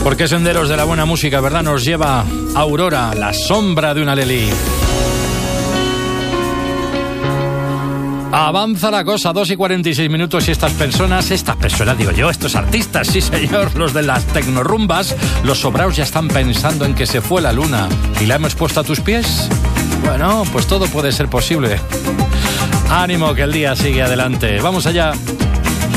¿Por qué senderos de la buena música, verdad? Nos lleva Aurora, la sombra de una Lely. Avanza la cosa, 2:46 y estos artistas, sí señor, los de las tecnorrumbas, los sobraos ya están pensando en que se fue la luna y la hemos puesto a tus pies. Bueno, pues todo puede ser posible. Ánimo, que el día sigue adelante. Vamos allá.